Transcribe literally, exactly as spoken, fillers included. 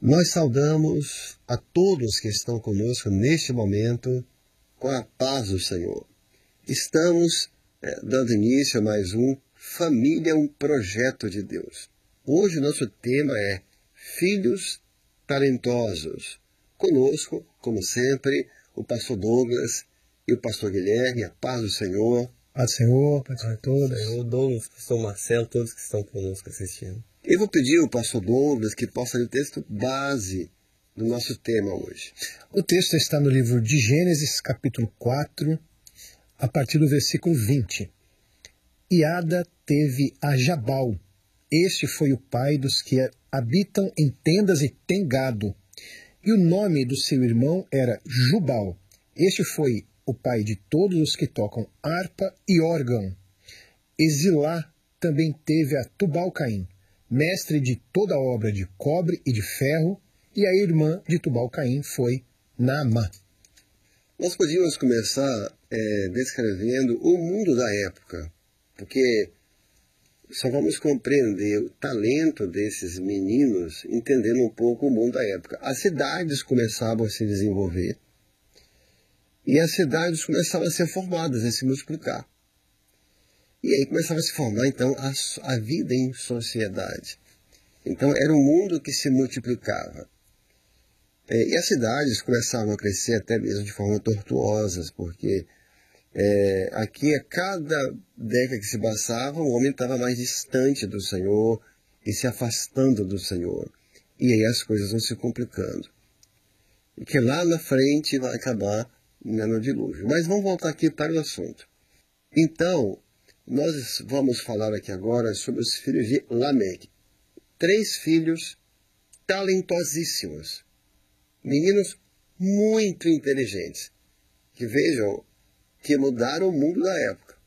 Nós saudamos a todos que estão conosco neste momento com a paz do Senhor. Estamos é, dando início a mais um Família, um projeto de Deus. Hoje o nosso tema é Filhos Talentosos. Conosco, como sempre, o pastor Douglas e o pastor Guilherme, a paz do Senhor. Paz do Senhor, paz a todos. Senhor Douglas, pastor Marcelo, todos que estão conosco assistindo. Eu vou pedir ao pastor Douglas que possa ler o texto base do nosso tema hoje. O texto está no livro de Gênesis, capítulo quatro, a partir do versículo vinte. E Ada teve a Jabal. Este foi o pai dos que habitam em tendas e têm gado. E o nome do seu irmão era Jubal. Este foi o pai de todos os que tocam harpa e órgão. Exilá também teve a Tubal-Caim, mestre de toda a obra de cobre e de ferro, e a irmã de Tubal-Caim foi Naamá. Nós podíamos começar é, descrevendo o mundo da época, porque só vamos compreender o talento desses meninos entendendo um pouco o mundo da época. As cidades começavam a se desenvolver e as cidades começavam a ser formadas, a se multiplicar. E aí começava a se formar, então, a, a vida em sociedade. Então, era um mundo que se multiplicava. É, e as cidades começavam a crescer até mesmo de forma tortuosas, porque é, aqui, a cada década que se passava, o homem estava mais distante do Senhor e se afastando do Senhor. E aí as coisas vão se complicando. E que lá na frente vai acabar né, no dilúvio. Mas vamos voltar aqui para o assunto. Então, nós vamos falar aqui agora sobre os filhos de Lameque. Três filhos talentosíssimos. Meninos muito inteligentes. Que vejam que mudaram o mundo da época.